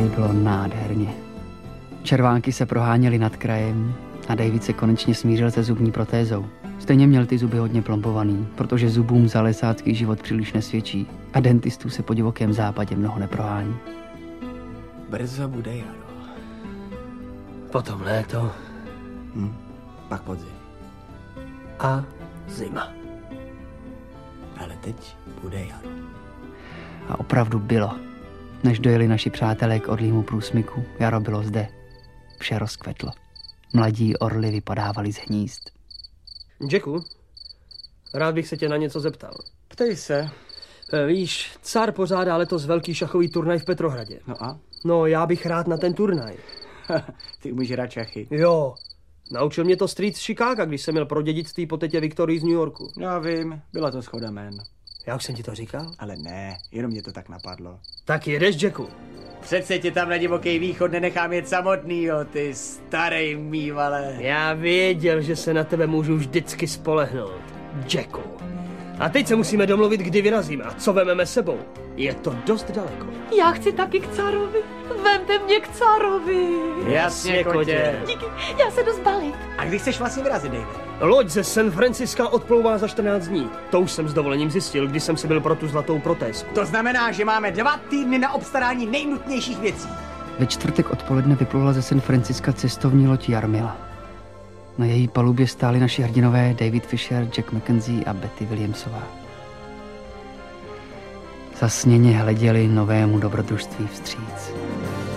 bylo nádherně. Červánky se proháněly nad krajem a David se konečně smířil se zubní protézou. Stejně měl ty zuby hodně plombovaný, protože zubům za lesácký život příliš nesvědčí a dentistů se po divokém západě mnoho neprohání. Brzo bude jaro. Potom léto. Pak podzim. A zima. Ale teď bude jaro. A opravdu bylo. Než dojeli naši přátelé k orlímu průsmyku, jaro bylo zde. Vše rozkvetlo. Mladí orly vypadávali z hnízd. Jacku, rád bych se tě na něco zeptal. Ptej se. Víš, car pořádá letos velký šachový turnaj v Petrohradě. No a? No, já bych rád na ten turnaj. Ty umíš hrát šachy. Jo, naučil mě to strýc z Chicaga, když jsem měl pro dědictví po tetě Viktorii z New Yorku. Já vím, byla to shoda jmén. Já už jsem ti to říkal? Ale ne, jenom mě to tak napadlo. Tak jedeš, Jacku. Přece tě tam na divoký východ nenechám jet samotnýho, ty starej mývale. Já věděl, že se na tebe můžu vždycky spolehnout, Jacku. A teď se musíme domluvit, kdy vyrazíme a co vememe sebou. Je to dost daleko. Já chci taky k carovi. Vemte mě k carovi. Jasně, kotě. Díky, já se jdu zbalit. A kdy chceš vlastně vyrazit, David? Loď ze San Franciska odplouvá za 14 dní. To už jsem s dovolením zjistil, když jsem si byl pro tu zlatou protézku. To znamená, že máme 2 týdny na obstarání nejnutnějších věcí. Ve čtvrtek odpoledne vyplula ze San Franciska cestovní loď Jarmila. Na její palubě stáli naši hrdinové David Fisher, Jack Mackenzie a Betty Williamsová. Zasněně hleděli novému dobrodružství vstříc.